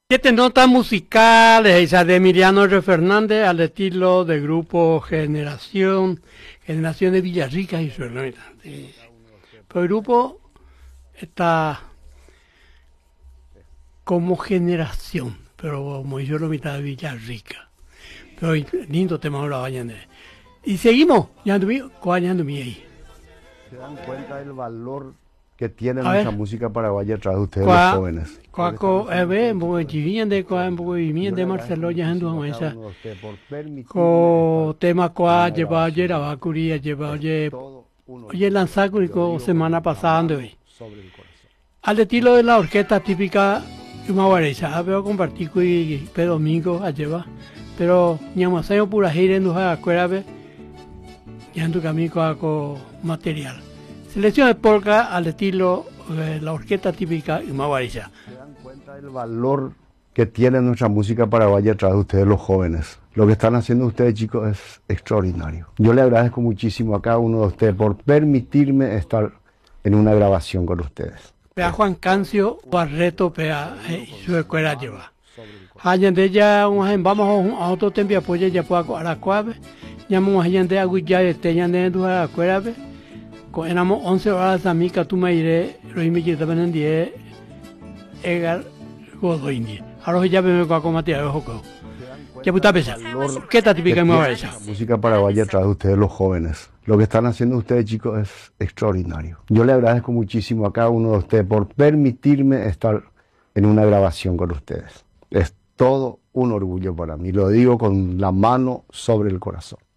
Siete notas musicales, esa de Emiliano R. Fernández al estilo del grupo Generación de Villarrica y su hermanita. Pero el grupo está como generación, pero como yo lo mitad de Villarrica. Pero lindo tema ahora vayan. Y seguimos, ya anduve ahí. ¿Se dan cuenta del valor que tiene nuestra música paraguaya atrás de ustedes, los jóvenes? Cuaco, un poco de chivillán un poco de Marcelo, ya anduvo esa. Tema cuá, lleva ayer a Bacuría, lleva ayer. Oye, lanzado semana pasada ando hoy. Al estilo de la orquesta típica Yumaguareza, veo compartir con Pedro Domingo a llevar. Pero ñamasayo pura gira en la escuela, ya ando camino con material. Selección de polka al estilo de la orquesta típica Yumaguareza. ¿Se dan cuenta del valor que tiene nuestra música paraguaya atrás de ustedes, los jóvenes? Lo que están haciendo ustedes, chicos, es extraordinario. Yo le agradezco muchísimo a cada uno de ustedes por permitirme estar en una grabación con ustedes. Pea Juan Cancio Barreto, pea su escuela lleva. Hayan de ella, vamos a otro tiempo apoya ya puedo a la cuave. Llamamos a gente a Guilla de Teñan de la escuela. Éramos 11 horas a mí que tú me iré, lo y me quité en 10, Egar Godoini. Ahora ya me voy a comatir a ojo. ¿Qué puta pesa? ¿Qué está típica en Mavareza? Música paraguaya atrás de ustedes, los jóvenes. Lo que están haciendo ustedes, chicos, es extraordinario. Yo le agradezco muchísimo a cada uno de ustedes por permitirme estar en una grabación con ustedes. Es todo un orgullo para mí. Lo digo con la mano sobre el corazón.